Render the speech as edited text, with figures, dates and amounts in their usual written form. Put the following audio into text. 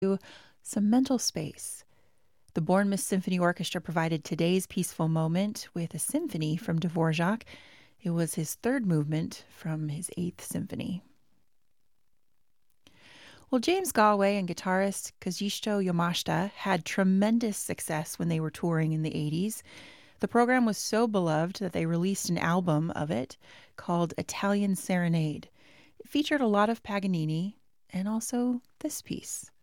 some mental space. The Bournemouth Symphony Orchestra provided today's peaceful moment with a symphony from Dvorak. It was his third movement from his Eighth Symphony. Well, James Galway and guitarist Kazuhito Yamashita had tremendous success when they were touring in the 80s. The program was so beloved that they released an album of it called Italian Serenade. It featured a lot of Paganini and also this piece.